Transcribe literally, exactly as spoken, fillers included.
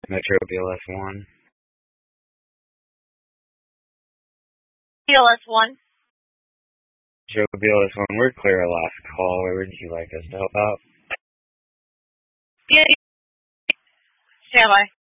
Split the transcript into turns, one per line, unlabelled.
Metro B L S one.
B L S one.
Metro B L S one, we're clear our last call. Where would you like us to help out?
Yeah. Stand by.